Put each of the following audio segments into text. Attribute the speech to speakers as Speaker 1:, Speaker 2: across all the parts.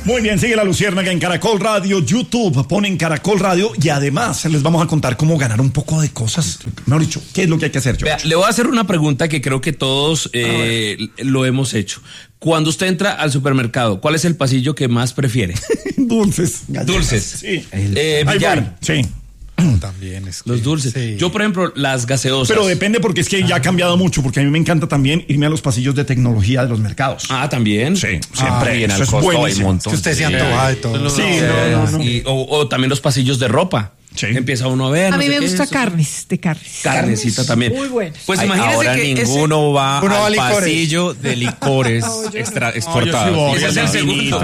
Speaker 1: Muy bien, sigue la Luciérnaga en Caracol Radio, YouTube, ponen Caracol Radio y además les vamos a contar cómo ganar un poco de cosas. Mejor dicho, ¿qué es lo que hay que hacer, George?
Speaker 2: Vea, le voy a hacer una pregunta que creo que todos lo hemos hecho. Cuando usted entra al supermercado, ¿cuál es el pasillo que más prefiere?
Speaker 1: Dulces. Galletas.
Speaker 2: Dulces.
Speaker 1: Sí.
Speaker 2: Billar.
Speaker 1: Sí.
Speaker 3: También es que,
Speaker 2: Los dulces.
Speaker 3: sí.
Speaker 2: Yo, por ejemplo, las gaseosas.
Speaker 1: Pero depende porque es que ya ha cambiado mucho, porque a mí me encanta también irme a los pasillos de tecnología de los mercados.
Speaker 2: Ah, también.
Speaker 1: Sí, siempre.
Speaker 2: bien,
Speaker 1: eso
Speaker 2: al
Speaker 1: es
Speaker 2: costo hay
Speaker 1: buenísimo.
Speaker 2: un montón.
Speaker 3: Que usted se antoja de todo.
Speaker 1: Sí, no.
Speaker 2: O también los pasillos de ropa.
Speaker 1: Sí.
Speaker 2: Empieza uno a ver.
Speaker 4: A
Speaker 2: no
Speaker 4: mí
Speaker 2: sé
Speaker 4: me
Speaker 2: qué
Speaker 4: gusta
Speaker 2: es.
Speaker 4: carnes.
Speaker 2: Carnecita también.
Speaker 4: Muy buenas.
Speaker 2: Pues
Speaker 5: Ay,
Speaker 2: imagínese
Speaker 5: ahora
Speaker 2: que
Speaker 5: ninguno va
Speaker 3: Uno va a
Speaker 5: al
Speaker 3: licores.
Speaker 5: pasillo de licores exportados.
Speaker 2: Ese es el segundo.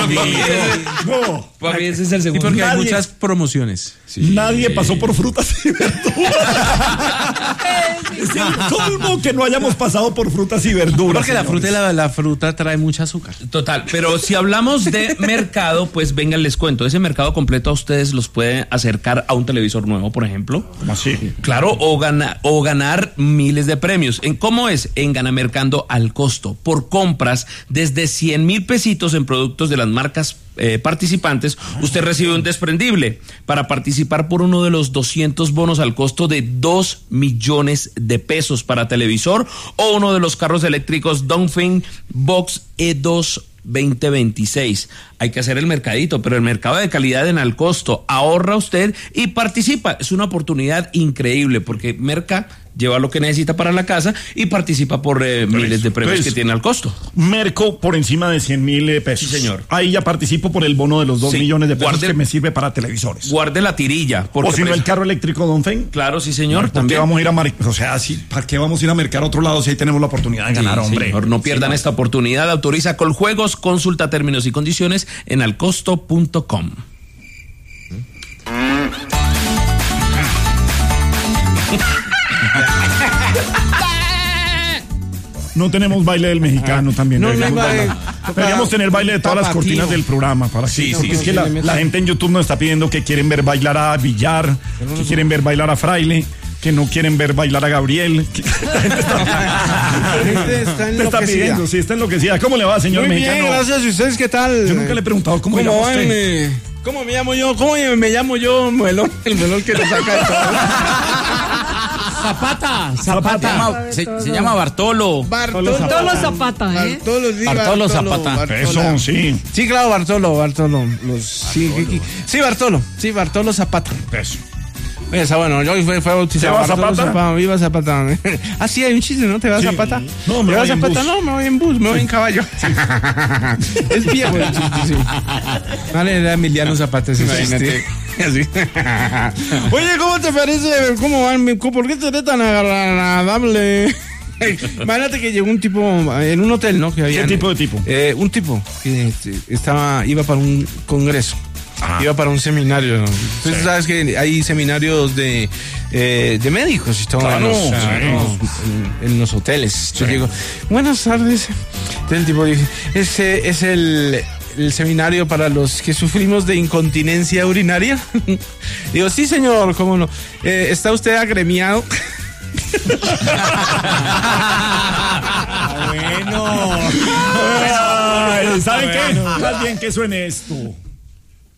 Speaker 1: No.
Speaker 2: Para mí ese es el
Speaker 6: Y
Speaker 2: segundo.
Speaker 6: porque hay
Speaker 1: Nadie-
Speaker 6: muchas promociones.
Speaker 1: Nadie pasó por frutas y verduras. Es el colmo que no hayamos pasado por frutas y verduras.
Speaker 6: Porque la
Speaker 1: señores.
Speaker 6: fruta la fruta trae mucha azúcar.
Speaker 2: Total, pero si hablamos de mercado, pues venga, les cuento. Ese mercado completo a ustedes los puede acercar a un televisor nuevo, por ejemplo.
Speaker 1: ¿Cómo así?
Speaker 2: Claro, o ganar miles de premios. ¿Cómo es? En Ganamercando al costo. Por compras desde 100,000 pesitos en productos de las marcas participantes, usted recibe un desprendible para participar por uno de los 200 bonos al costo de 2 millones de pesos para televisor o uno de los carros eléctricos Dongfeng Box E2 2026. Hay que hacer el mercadito, pero el mercado de calidad en al costo. Ahorra usted y participa. Es una oportunidad increíble porque Merca lleva lo que necesita para la casa y participa por miles de premios que tiene al costo.
Speaker 1: Merco por encima de 100,000 pesos.
Speaker 2: Sí, señor.
Speaker 1: Ahí ya participo por el bono de los 2
Speaker 2: Sí.
Speaker 1: millones de pesos
Speaker 2: Guarde-
Speaker 1: que me sirve para televisores.
Speaker 2: Guarde la tirilla.
Speaker 1: O si no,
Speaker 2: pues,
Speaker 1: el carro eléctrico Dongfeng.
Speaker 2: Claro, sí, señor.
Speaker 1: ¿Por qué
Speaker 2: También.
Speaker 1: vamos a ir a o sea, sí, ¿para qué vamos a ir a mercar a otro lado si ahí tenemos la oportunidad de ganar,
Speaker 2: Sí,
Speaker 1: hombre?
Speaker 2: señor, no pierdan esta oportunidad. Autoriza Coljuegos, consulta términos y condiciones en alcosto.com.
Speaker 1: No tenemos baile del mexicano también.
Speaker 3: No,
Speaker 1: deberíamos
Speaker 3: no hay baile.
Speaker 1: deberíamos tener baile de todas las
Speaker 3: Tapatío.
Speaker 1: cortinas del programa. Para que,
Speaker 2: Sí,
Speaker 1: porque
Speaker 2: sí,
Speaker 1: es que la gente en YouTube nos está pidiendo que quieren ver bailar a Villar, que quieren ver bailar a Fraile, que no quieren ver bailar a Gabriel. La gente está
Speaker 3: enloquecida.
Speaker 1: pidiendo, sí, está enloquecida. ¿Cómo le va, señor
Speaker 3: Muy
Speaker 1: mexicano?
Speaker 3: bien, gracias. ¿Y ustedes qué tal?
Speaker 1: Yo nunca le he preguntado cómo le llama
Speaker 3: van?
Speaker 1: usted.
Speaker 3: ¿Cómo me llamo yo? ¿Cómo me llamo yo? Melón, el melón que le saca de todo.
Speaker 5: Zapata. Se llama Bartolo.
Speaker 4: Bartolo Zapata, ¿eh?
Speaker 5: Bartolo Zapata.
Speaker 1: Eso, sí.
Speaker 3: Sí, claro, Bartolo. Sí, Bartolo Zapata.
Speaker 1: Eso.
Speaker 3: Esa, bueno, yo fue bautizado.
Speaker 1: ¿Se va
Speaker 3: Bartolo
Speaker 1: Zapata?
Speaker 3: Viva Zapata. Ah, sí, hay un chiste, ¿no? ¿Te vas
Speaker 1: Sí.
Speaker 3: Zapata?
Speaker 1: No, me
Speaker 3: ¿Te vas
Speaker 1: voy en
Speaker 3: Zapata?
Speaker 1: bus.
Speaker 3: No, me voy en bus, me voy en caballo. Es viejo el chiste, sí. Vale, era Emiliano Zapata ese chiste. Así. Oye, ¿cómo te parece? ¿Cómo van? ¿Por qué te ves tan agradable? Imagínate que llegó un tipo en un hotel, ¿no? Que había,
Speaker 1: ¿Qué tipo de tipo?
Speaker 3: Un tipo que iba para un congreso. Iba para un seminario, ¿no? Entonces, sabes que hay seminarios de médicos y todo
Speaker 1: Claro,
Speaker 3: en los hoteles. Yo digo, buenas tardes. Entonces el tipo dice, ese es el seminario para los que sufrimos de incontinencia urinaria. Digo, sí, señor, ¿cómo no? ¿Está usted agremiado?
Speaker 1: Bueno. Ay, ¿saben qué? Más bien que suene esto.